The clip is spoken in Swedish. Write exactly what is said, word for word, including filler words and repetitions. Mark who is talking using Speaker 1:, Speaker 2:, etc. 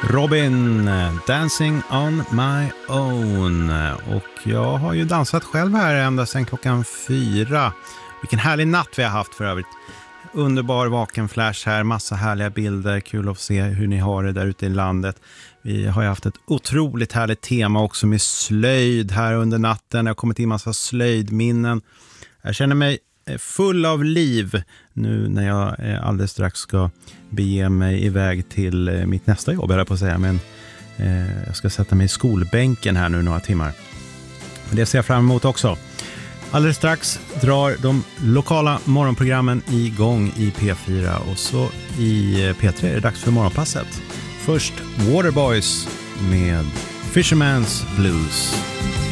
Speaker 1: Robin, Dancing on my own. Och jag har ju dansat själv här ända sedan klockan fyra. Vilken härlig natt vi har haft för övrigt. Underbar vakenflash här, massa härliga bilder. Kul att se hur ni har det där ute i landet. Vi har ju haft ett otroligt härligt tema också med slöjd här under natten. Det har kommit in massa slöjdminnen. Jag känner mig full av liv nu när jag alldeles strax ska bege mig iväg till mitt nästa jobb, eller på att säga. Men eh, jag ska sätta mig i skolbänken här nu några timmar. Men det ser jag fram emot också. Alldeles strax drar de lokala morgonprogrammen igång i P fyra och så i P tre är det dags för morgonpasset. Först Waterboys med Fisherman's Blues.